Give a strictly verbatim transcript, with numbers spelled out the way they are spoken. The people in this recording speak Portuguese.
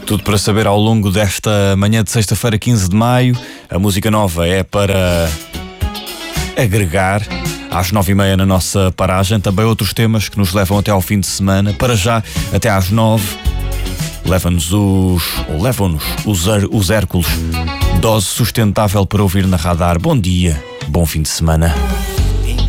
Tudo para saber ao longo desta manhã de sexta-feira, quinze de maio. A música nova é para agregar às nove e meia na nossa paragem. Também outros temas que nos levam até ao fim de semana. Para já, até às nove, levam-nos os... ou levam-nos os, os Hércules. Dose sustentável para ouvir na Radar. Bom dia, bom fim de semana.